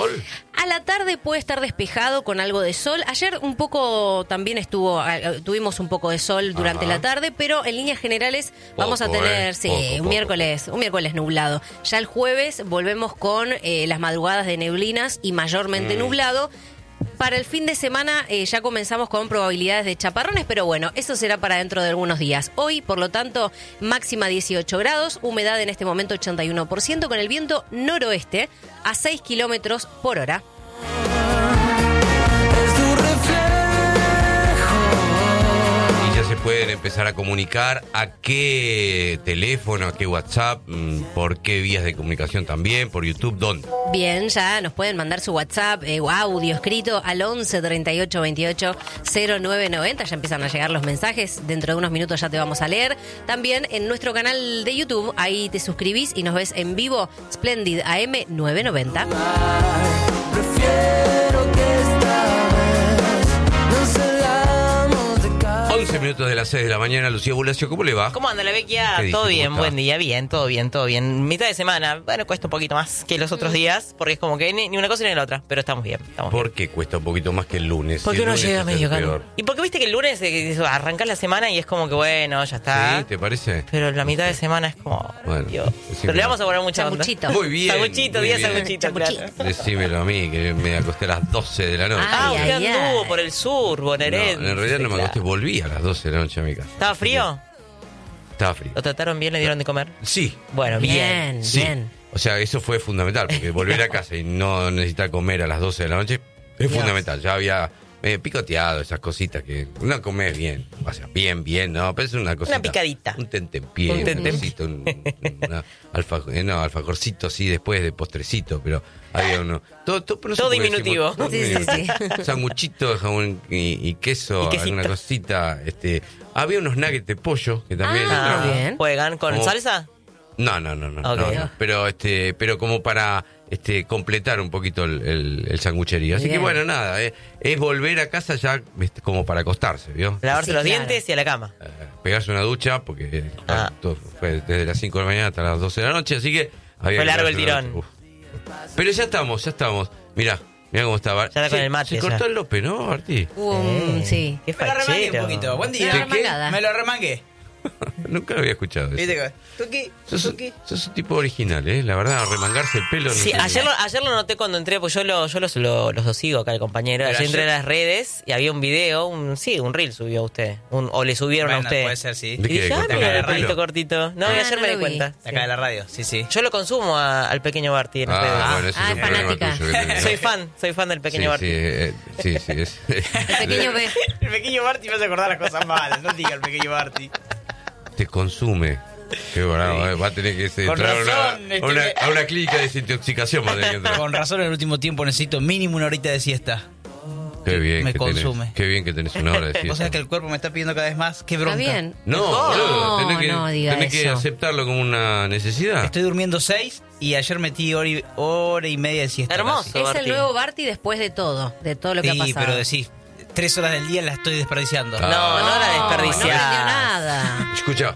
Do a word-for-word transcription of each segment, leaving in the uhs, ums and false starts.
sol? A la tarde puede estar despejado con algo de sol. Ayer un poco también estuvo, tuvimos un poco de sol durante Ajá. la tarde, pero en líneas generales Poco, vamos a tener, eh, sí, poco, un poco, miércoles, un miércoles nublado. Ya el jueves volvemos con eh, las madrugadas de neblinas y mayormente Mm. nublado. Para el fin de semana eh, ya comenzamos con probabilidades de chaparrones, pero bueno, eso será para dentro de algunos días. Hoy, por lo tanto, máxima dieciocho grados, humedad en este momento ochenta y uno por ciento, con el viento noroeste a seis kilómetros por hora. Y ya se pueden empezar a comunicar. ¿A qué teléfono, a qué WhatsApp? mm, ¿Por qué vías de comunicación también? ¿Por YouTube? ¿Dónde? Bien, ya nos pueden mandar su WhatsApp eh, o audio escrito al once treinta y ocho veintiocho cero nueve noventa. Ya empiezan a llegar los mensajes. Dentro de unos minutos ya te vamos a leer. También en nuestro canal de YouTube, ahí te suscribís y nos ves en vivo. Splendid A M nueve noventa. Prefiero que esta vez nos salgamos de casa. once minutos de las seis de la mañana. Lucía Bulacio, ¿cómo le va? ¿Cómo anda la Vecchia? ¿Qué dice? Todo ¿Cómo bien, está? buen día, bien, todo bien, todo bien. Mitad de semana, bueno, cuesta un poquito más que los otros días, porque es como que ni, ni una cosa ni la otra, pero estamos bien, estamos bien. ¿Por qué cuesta un poquito más que el lunes? Porque Si el uno lunes llega es medio el caro. peor. Y porque viste que el lunes eh, arrancás la semana y es como que bueno, ya está. ¿Sí? ¿Te parece? Pero la mitad de semana es como, Bueno, Dios. decímelo. Pero le vamos a poner mucha onda. Sanguchito. Muy bien. Sanguchito, muy día bien. sanguchito, claro. Decímelo a mí, que me acosté a las doce de la noche. Ah, Ay, usted ay, anduvo ay. por el sur, No, bonaerense. en realidad no me acosté, claro. volví a las doce de la noche a mi casa. ¿Estaba frío? Estaba frío. ¿Lo trataron bien? ¿Le dieron de comer? Sí. Bueno, bien. Bien, Sí. bien. O sea, eso fue fundamental, porque volver a casa y no necesitar comer a las doce de la noche es fundamental. Ya había eh, picoteado esas cositas que no comés bien. O sea, bien, bien, no, pero es una cosita. Una picadita. Un tentempié, Un un, tentempié. cosito, un, una alfa, eh, no, alfajorcito así después de postrecito, pero había uno. Todo, todo, no sé Todo por qué diminutivo. decimos- todo Sí, sí, diminutivo. sí. Sanguchito, jamón y, y queso, Y quesito. alguna cosita. Este, había unos nuggets de pollo que también Ah, entraban. bien. ¿Juegan con Como- salsa? No, no, no, no, Ok. no, no. Pero este, pero como para este completar un poquito el, el, el sangucherío. Así Bien. que bueno, nada, eh, es volver a casa ya este, como para acostarse, ¿vio? Lavarse Sí, los claro. dientes y a la cama. Eh, pegarse una ducha, porque eh, Ah. todo fue desde las cinco de la mañana hasta las doce de la noche, así que había Fue que largo pegarse el una tirón. ducha. Uf. Pero ya estamos, ya estamos. Mirá, mirá cómo estaba. Ya está con Se- el mate, Se ya. cortó el López, ¿no, Martí? Hubo un- sí. Qué Me lo remangué fachero. un poquito. Buen Una día. ¿Qué? remangada. Me lo remangué. Nunca lo había escuchado. ¿Viste? Eso. que- Tuki, Sos, tuki. sos un tipo original, ¿eh? La verdad, remangarse el pelo. no Sí, sé. ayer lo, ayer lo noté cuando entré, pues yo, lo, yo los, lo- los sigo acá, el compañero. Pero Ayer entré a ayer- las redes y había un video, un sí, un reel subió a usted. Un, o le subieron a Bueno, usted. puede ser, sí. ¿De Y qué? dije, ah, ¿Cortó mira, el el pelo? pelito cortito. No, Ah, y ayer no me lo di vi. cuenta. De acá Sí. de la radio, sí, sí. Yo lo consumo a- al pequeño Barty en las Ah, redes. bueno, ese Ah, es un problema fanática. tuyo que tenés. Soy fan, soy fan del pequeño sí, Barty. sí, eh, sí, sí, es- El pequeño B. El pequeño Barty me hace acordar las cosas malas. No diga el pequeño Barty. te consume. Qué bravo, eh. Va a tener que se- Con entrar a razón, una, este a una- me- a una clínica de desintoxicación. Va a tener que entrar. Con razón, en el último tiempo necesito mínimo una horita de siesta. Qué bien me que consume. tenés. Qué bien que tenés una hora de O sea siesta. que el cuerpo me está pidiendo cada vez más. Qué Está bronca. bien. No, No, boludo, tenés que, no diga tenés que eso. aceptarlo como una necesidad. Estoy durmiendo seis y ayer metí hora y, hora y media de siesta. Hermoso. casi. Es Barty. el nuevo Barty después de todo, de todo lo que ha Sí, pasado. pero decís, tres horas del día las estoy desperdiciando. Ah. No, no, la No desperdiciás. aprendió nada. Escucha,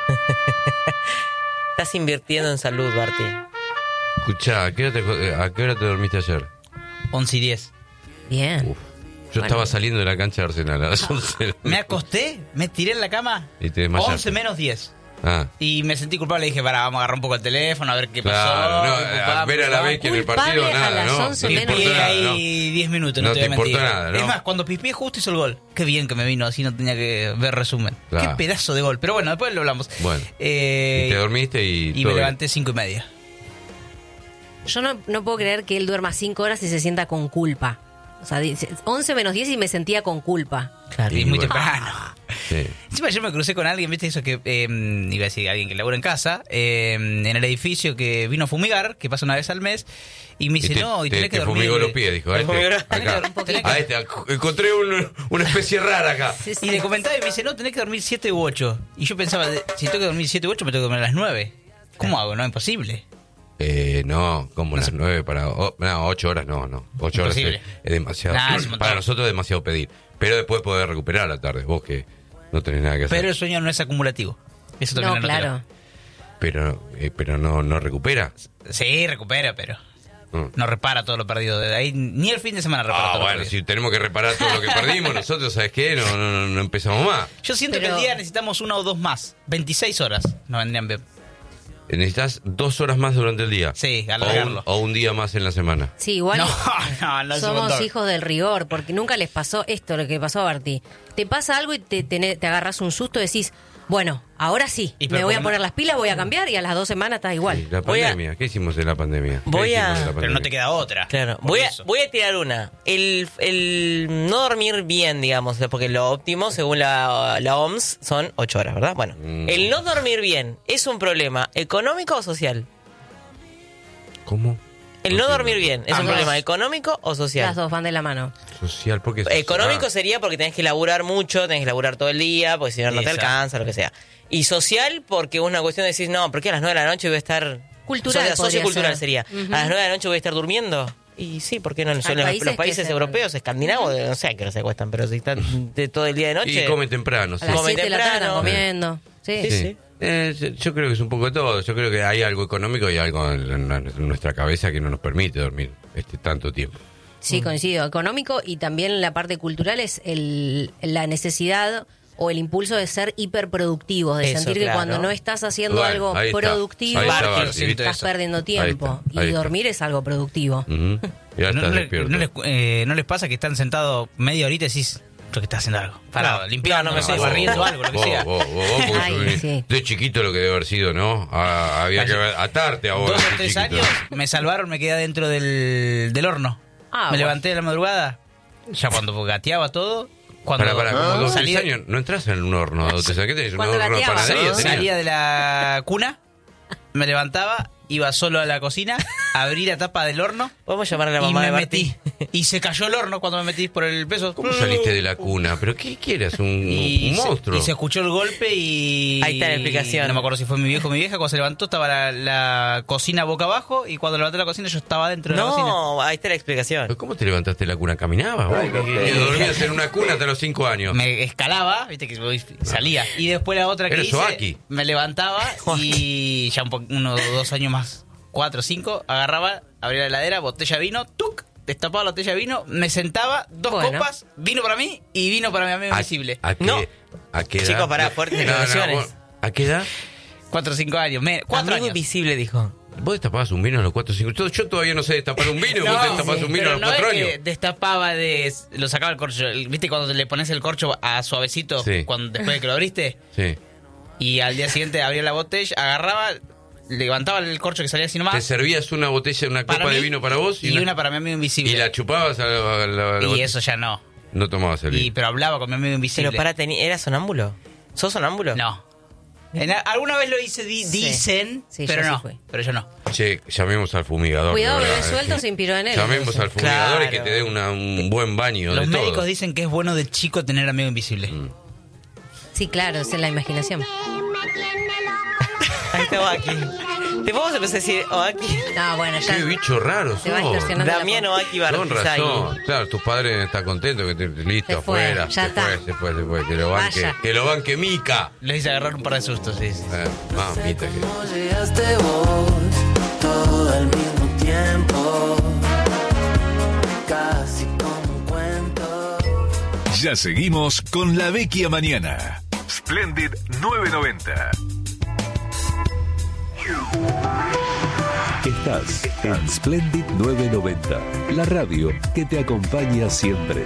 Estás invirtiendo en salud, Barty. escucha, ¿a qué hora te, a qué hora te dormiste ayer? once y diez. Bien. Uf. Yo Bueno. estaba saliendo de la cancha de Arsenal a las once. Me acosté, me tiré en la cama. Y te desmayaste. once menos diez. Ah, Y me sentí culpable y dije, para, vamos a agarrar un poco el teléfono, a ver qué claro. pasó. No, pum, a pam, ver a la pum, vez que en el Culpable partido a nada, las ¿no? once No te menos importó Pispié nada, ahí ¿no? diez minutos, no, No te te voy a mentir. importó nada, ¿no? Es más, cuando pispié justo hizo el gol. Qué bien que me vino, así no tenía que ver resumen. Claro. Qué pedazo de gol. Pero bueno, después lo hablamos. Bueno. Eh, Y te dormiste y, y todo me bien. levanté cinco y media. Yo no, no puedo creer que él duerma cinco horas y se sienta con culpa. O sea, dice, once menos diez y me sentía con culpa. Claro. Y Y muy bueno. temprano. Sí. Encima yo me crucé con alguien, viste eso que, eh, iba a decir alguien que labura en casa, eh, en el edificio que vino a fumigar, que pasa una vez al mes, y me Y dice, te, no, y te- tenés que te dormir. fumigó los pies, dijo. A Te este, fumigó los- acá. tenés que dormir un poquito. A este, encontré un- una especie rara acá. Sí, sí. Y le comentaba y me dice, no, tenés que dormir siete u ocho. Y yo pensaba, de- si tengo que dormir siete u ocho, me tengo que dormir a las nueve. ¿Cómo hago? No, imposible. Eh, no, como las nueve para... oh, no, ocho horas no, no. Ocho horas es, Imposible. es demasiado. Nah, es un montón. Para nosotros es demasiado pedir. Pero después poder recuperar a la tarde. Vos que no tenés nada que hacer. Pero el sueño no es acumulativo. Eso también No, lo claro. noté. Pero, eh, pero no, no recupera. Sí, recupera, pero... Mm. No repara todo lo perdido. De ahí ni el fin de semana repara Ah, todo lo bueno, perdido. si tenemos que reparar todo lo que perdimos, nosotros, ¿sabes qué? No, no, no, no empezamos más. Yo siento Pero- que el día necesitamos una o dos más. veintiséis horas nos vendrían bien. Necesitas dos horas más durante el día. Sí, o un, alargarlo. o un día más en la semana. Sí, igual No, no, no es un somos montón. hijos del rigor, porque nunca les pasó esto, lo que pasó a Barty. Te pasa algo y te, te, te agarras un susto y decís, bueno, ahora sí, Y pero me voy a porque poner no- las pilas, voy a cambiar y a las dos semanas estás igual. Sí, la Voy a- pandemia. ¿Qué hicimos en la pandemia? ¿Qué Voy a- hicimos en la Pero pandemia? no te queda otra. Claro, Por voy a, eso. voy a tirar una. El, el no dormir bien, digamos, porque lo óptimo, según la, la O M S, son ocho horas, ¿verdad? Bueno, Mm. el no dormir bien, ¿es un problema económico o social? ¿Cómo? El no dormir bien, ¿es un Ambas. problema económico o social? Las dos van de la mano. Social, porque social. Económico sería porque tenés que laburar mucho, tenés que laburar todo el día, porque si no, no te Esa. alcanza, lo que sea. Y social porque es una cuestión de decir, no, porque a las nueve de la noche voy a estar... Cultural Socia- podría sociocultural ser. sería. Ujú. A las nueve de la noche voy a estar durmiendo. Y sí, ¿por qué no? Son los, países los que países se- europeos, escandinavos, no sé a qué hora se acuestan, pero si están de todo el día de noche... Y come temprano. A sí. las Come siete de la tarde están temprano. comiendo. Sí. Sí, sí. Eh, yo creo que es un poco de todo. Yo creo que hay algo económico y algo en, en- en nuestra cabeza que no nos permite dormir este tanto tiempo. Sí, coincido. Económico y también la parte cultural es el, la necesidad o el impulso de ser hiperproductivos, de Eso, sentir que claro. cuando no estás haciendo Bueno, algo ahí está. productivo, Ahí está, Barty, Barty, siento ¿viste? estás perdiendo tiempo. Ahí está, ahí Y está. dormir es algo productivo. Ujú. Ya ¿No, estás no le- despierto. no les, eh, ¿No les pasa que están sentados media horita y decís, creo que estás haciendo algo? Parado, No, limpiando, no, no no, me sé, pasa. barriendo algo, lo que vos, sea. Vos, vos, vos, porque Ay, sos- sí. de chiquito lo que debe haber sido, ¿no? Ah, había que atarte a vos. Dos de o tres chiquito. años me salvaron, me quedé adentro del, del horno. Ah, me bueno. levanté de la madrugada, ya cuando gateaba todo. Cuando Para, para, como dos o salí, tres años, no entras en un horno. ¿Te sabes qué tenés? ¿Un Cuando horno de gateaba. panadería? tenías? salía de la cuna, me levantaba, iba solo a la cocina, abrí la tapa del horno Podemos llamar a la y mamá me de Barty. metí. Y se cayó el horno cuando me metí por el peso. ¿Cómo saliste de la cuna? ¿Pero qué quieres? ¿Un, Y un se, monstruo? y se escuchó el golpe y... Ahí está la explicación. No me acuerdo si fue mi viejo o mi vieja. Cuando se levantó estaba la, la cocina boca abajo y cuando levanté la cocina yo estaba dentro de la cocina. No, ahí está la explicación. ¿Pero ¿Cómo te levantaste de la cuna? ¿Caminabas? vos? ¿Que dormías en una cuna hasta los cinco años? Me escalaba, viste que voy- salía. Y después la otra que Era hice, Soaki. me levantaba y ya un po- unos dos años más, cuatro o cinco, agarraba, abría la heladera, botella de vino, tuc, destapaba la botella de vino, me sentaba, dos Bueno. copas, vino para mí y vino para mi amigo ¿A, invisible. a qué, No. ¿A qué edad? Chicos, pará, fuertes No, no, declaraciones. vos- ¿A qué edad? Cuatro o cinco años, me, cuatro Amigo años. invisible, dijo. ¿Vos destapabas un vino a los cuatro o cinco? Yo yo todavía no sé destapar un vino. ¿Vos destapás sí, un vino a pero los no cuatro es que años? destapaba de... Lo sacaba el corcho. ¿Viste cuando le pones el corcho a suavecito Sí. cuando, después de que lo abriste? Sí. Y al día siguiente abría la botella, agarraba, levantaba el corcho que salía así ¿Te nomás. servías una botella, una para copa de mí, vino para vos? Y, una, para mi amigo invisible. ¿Y la chupabas a la, a la- a la Y botella? eso ya no. No tomabas el Y, vino. pero hablaba con mi amigo invisible. Pero para, teni- ¿era sonámbulo? ¿Sos sonámbulo? No. En a- alguna vez lo hice, di- Sí. dicen, Sí, pero yo sí no. fui. pero yo no. Che, llamemos al fumigador. Cuidado, de bebé verdad, suelto eh. sin pironel. Llamemos al fumigador y Claro. que te dé una- un buen baño Los de médicos todo. dicen que es bueno de chico tener amigo invisible. Sí, claro, es en la imaginación. Ahí está Oaki. ¿Te podemos empezar a decir Oaki? No, bueno, ya Qué bicho raro se va sos. distorsionando la Damián cosa. Oaki Con Bartizay. razón. Claro, tus padres están contentos que te, listo, Se fue, afuera. ya se está. fue, se fue, se fue. Que lo banque, Vaya. que lo banque Mica. Les hice agarrar un par de sustos, sí. sí. Eh, mamita, que... No llegaste vos, todo al mismo tiempo, casi como un cuento. Ya seguimos con La Vecchia Mañana. Splendid nueve noventa. Estás en Splendid nueve noventa, la radio que te acompaña siempre.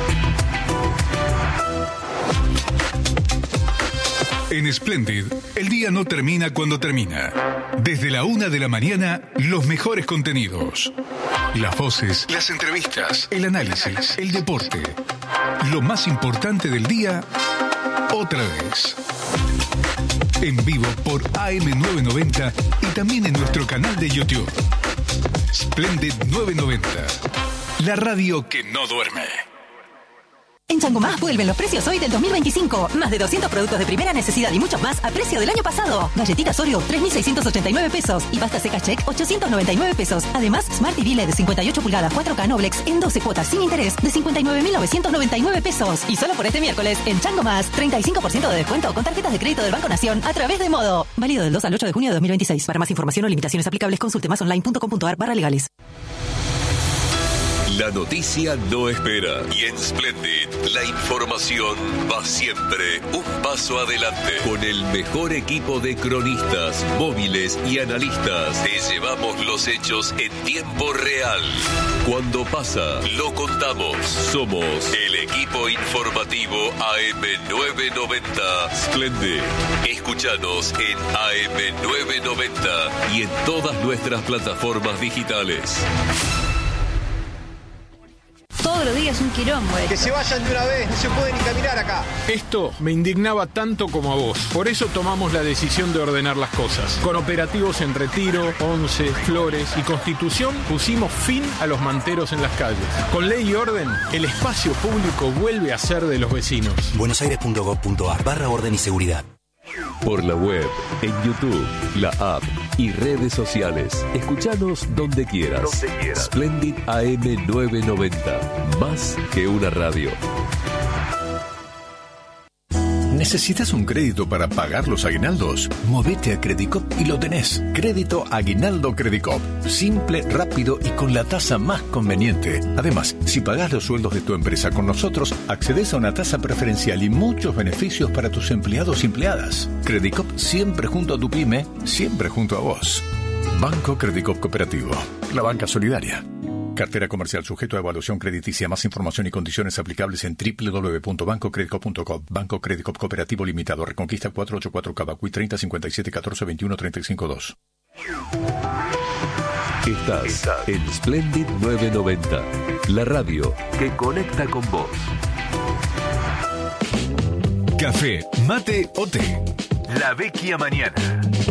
En Splendid, el día no termina cuando termina. Desde la una de la mañana, los mejores contenidos. Las voces, las entrevistas, el análisis, el deporte. Lo más importante del día, otra vez. En vivo por A M novecientos noventa y también en nuestro canal de YouTube. Splendid novecientos noventa, la radio que no duerme. En Chango Más vuelven los precios hoy del dos mil veinticinco. Más de doscientos productos de primera necesidad y muchos más a precio del año pasado. Galletitas Oreo, tres mil seiscientos ochenta y nueve pesos. Y pasta seca Check, ochocientos noventa y nueve pesos. Además, Smart T V L E D de cincuenta y ocho pulgadas cuatro K Noblex en doce cuotas sin interés de cincuenta y nueve mil novecientos noventa y nueve pesos. Y solo por este miércoles, en Chango Más, treinta y cinco por ciento de descuento con tarjetas de crédito del Banco Nación a través de Modo. Válido del dos al ocho de junio de dos mil veintiséis. Para más información o limitaciones aplicables, consulte más online punto com punto ar barra legales. La noticia no espera. Y en Splendid, la información va siempre un paso adelante. Con el mejor equipo de cronistas, móviles y analistas, te llevamos los hechos en tiempo real. Cuando pasa, lo contamos. Somos el equipo informativo A M novecientos noventa Splendid. Escúchanos en A M novecientos noventa y en todas nuestras plataformas digitales. Todos los días un quilombo. Que se vayan de una vez, no se puede ni caminar acá. Esto me indignaba tanto como a vos. Por eso tomamos la decisión de ordenar las cosas. Con operativos en Retiro, Once, Flores y Constitución pusimos fin a los manteros en las calles. Con ley y orden, el espacio público vuelve a ser de los vecinos. buenosaires.gov.ar barra orden y seguridad. Por la web, en YouTube, la app y redes sociales. Escuchanos donde quieras. Donde quieras. Splendid A M novecientos noventa. Más que una radio. ¿Necesitas un crédito para pagar los aguinaldos? Movete a Credicop y lo tenés. Crédito Aguinaldo Credicop. Simple, rápido y con la tasa más conveniente. Además, si pagás los sueldos de tu empresa con nosotros, accedes a una tasa preferencial y muchos beneficios para tus empleados y empleadas. Credicop siempre junto a tu pyme, siempre junto a vos. Banco Credicop Cooperativo. La banca solidaria. Cartera comercial sujeto a evaluación crediticia. Más información y condiciones aplicables en doble u doble u doble u punto banco credicop punto com. Banco Credicop Cooperativo Limitado. Reconquista cuatrocientos ochenta y cuatro Cavacuy treinta cincuenta y siete catorce veintiuno treinta y cinco dos. Estás en Splendid novecientos noventa. La radio que conecta con vos. Café, mate o té. La vecchia mañana.